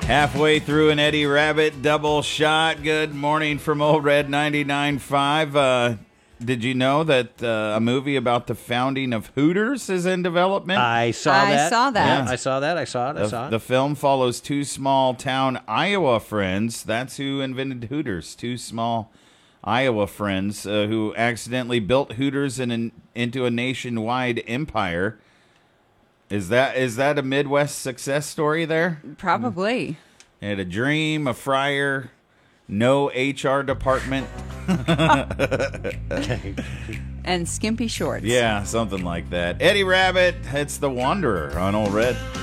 Halfway through an Eddie Rabbit double shot. Good morning from Old Red 99.5. Did you know that a movie about the founding of Hooters is in development? I saw that. Yeah. I saw it. The film follows two small-town Iowa friends. That's who invented Hooters. Two small Iowa friends who accidentally built Hooters into a nationwide empire. Is that a Midwest success story there? Probably. They had a dream, a fryer, no HR department. And skimpy shorts. Yeah, something like that. Eddie Rabbit, it's The Wanderer on Old Red.